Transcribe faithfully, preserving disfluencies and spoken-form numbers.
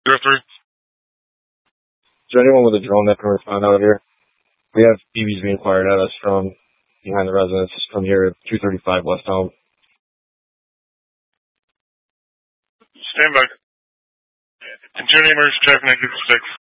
Zero three. Is there anyone with a drone that can respond out here? We have B Bs being fired at us from behind the residence from here at two thirty-five West Elm. Stand by. Continuing emergency traffic nine six.